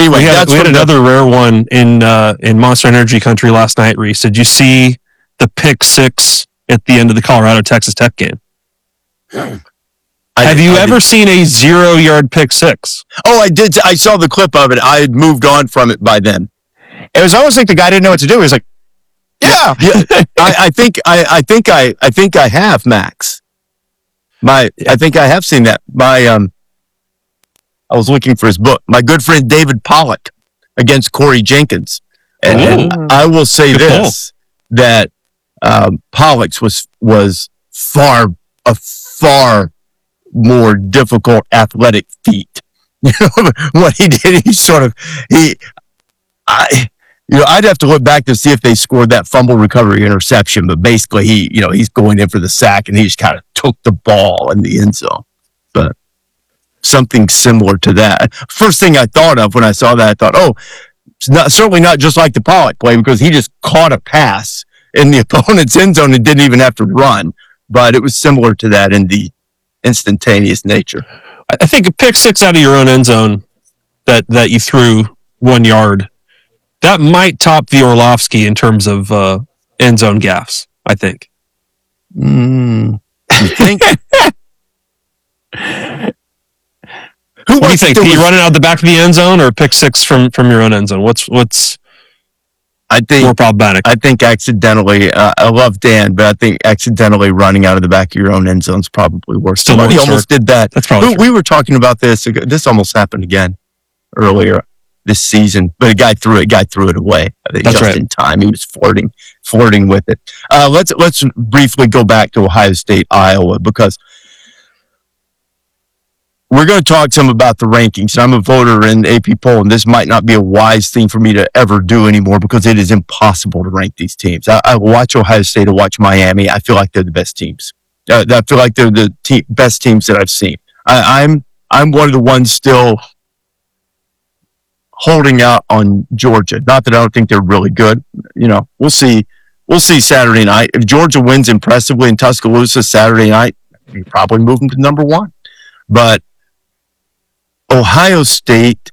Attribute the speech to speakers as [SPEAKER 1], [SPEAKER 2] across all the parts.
[SPEAKER 1] Anyway,
[SPEAKER 2] we had another rare one in Monster Energy Country last night, Reese. Did you see the pick six at the end of the Colorado Texas Tech game? Have you ever seen a 0-yard pick six?
[SPEAKER 1] Oh, I did. I saw the clip of it. I had moved on from it by then.
[SPEAKER 3] It was almost like the guy didn't know what to do. He was like, "Yeah."
[SPEAKER 1] I think I have, Max. I think I have seen that. I was looking for his book. My good friend David Pollock against Corey Jenkins, and I will say this: that Pollock's was far more difficult athletic feat. You know what he did? I'd have to look back to see if they scored that fumble recovery interception, but basically he's going in for the sack and he just kind of took the ball in the end zone. But something similar to that. First thing I thought of when I saw that, I thought, it's certainly not just like the Pollock play, because he just caught a pass in the opponent's end zone and didn't even have to run. But it was similar to that in the instantaneous nature.
[SPEAKER 2] I think a pick six out of your own end zone that you threw 1 yard, that might top the Orlovsky in terms of end zone gaffes, I think.
[SPEAKER 1] You think?
[SPEAKER 2] What do you think? Pete, running out the back of the end zone or pick six from your own end zone? What's
[SPEAKER 1] I think
[SPEAKER 2] more problematic?
[SPEAKER 1] I think accidentally. I love Dan, but I think accidentally running out of the back of your own end zone is probably worse. Somebody almost did that.
[SPEAKER 2] That's probably
[SPEAKER 1] we were talking about this. This almost happened again earlier this season, but a guy threw it away. That's just right. In time. He was flirting with it. Let's briefly go back to Ohio State, Iowa, because we're going to talk some about the rankings. I'm a voter in the AP poll, and this might not be a wise thing for me to ever do anymore because it is impossible to rank these teams. I watch Ohio State, I watch Miami. I feel like they're the best teams. I feel like they're the best teams that I've seen. I'm one of the ones still holding out on Georgia. Not that I don't think they're really good. We'll see. We'll see Saturday night. If Georgia wins impressively in Tuscaloosa Saturday night, you probably move them to number one. But Ohio State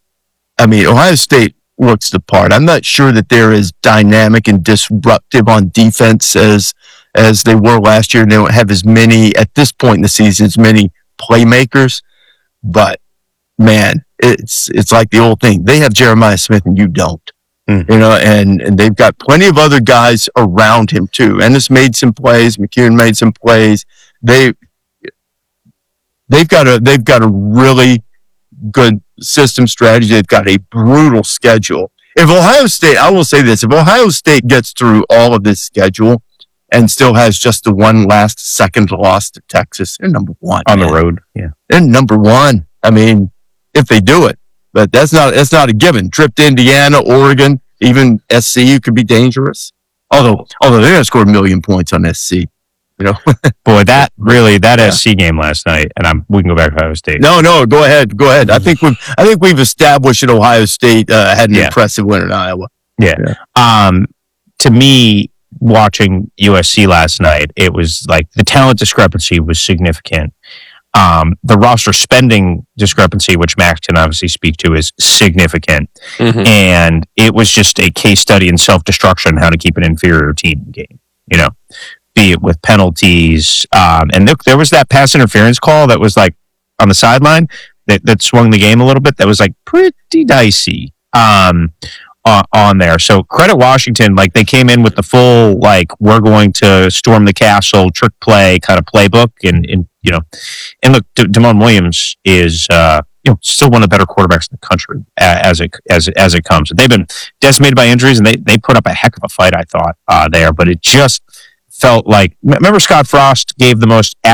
[SPEAKER 1] looks the part. I'm not sure that they're as dynamic and disruptive on defense as they were last year. They don't have as many, at this point in the season, as many playmakers. But, man, it's like the old thing. They have Jeremiah Smith and you don't. And they've got plenty of other guys around him, too. Ennis made some plays. McKeon made some plays. They've got a really good system strategy. They've got a brutal schedule. If Ohio State, I will say this, if Ohio State gets through all of this schedule and still has just the one last second loss to Texas, they're number one.
[SPEAKER 3] On the road, yeah.
[SPEAKER 1] They're number one. I mean, if they do it. But that's not a given. Trip to Indiana, Oregon, even SC could be dangerous. Although they're going to score 1 million points on SC.
[SPEAKER 3] Boy, that SC game last night, and we can go back to Ohio State.
[SPEAKER 1] No, go ahead. I think we've established that Ohio State had an impressive win in Iowa.
[SPEAKER 3] Yeah. To me, watching USC last night, it was like the talent discrepancy was significant. The roster spending discrepancy, which Max can obviously speak to, is significant. Mm-hmm. And it was just a case study in self-destruction, how to keep an inferior team in game, be it with penalties. And there was that pass interference call that was like on the sideline that swung the game a little bit. That was like pretty dicey on there. So credit Washington. Like they came in with the full, we're going to storm the castle trick play kind of playbook. And look, Damone Williams is, still one of the better quarterbacks in the country as it comes. They've been decimated by injuries and they put up a heck of a fight, I thought, there, but it just felt like, remember Scott Frost gave the most